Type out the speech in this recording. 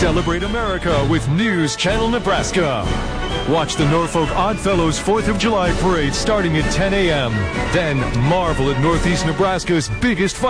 Celebrate America with News Channel Nebraska. Watch the Norfolk Oddfellows 4th of July parade starting at 10 a.m. Then marvel at Northeast Nebraska's biggest